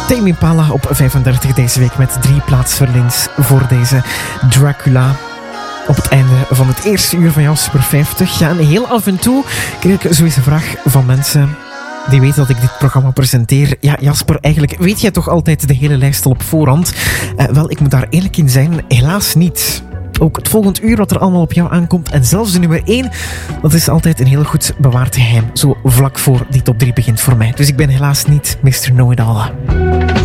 Tame Impala op 35 deze week met 3 plaatsverlies voor deze Dracula. Op het einde van het eerste uur van Jasper 50. Ja, en heel af en toe krijg ik zoiets een vraag van mensen die weten dat ik dit programma presenteer. Ja, Jasper, eigenlijk weet jij toch altijd de hele lijst al op voorhand? Wel, ik moet daar eerlijk in zijn, helaas niet. Ook het volgende uur wat er allemaal op jou aankomt. En zelfs de nummer 1, dat is altijd een heel goed bewaard geheim. Zo vlak voor die top 3 begint voor mij. Dus ik ben helaas niet Mr. Know-it-all.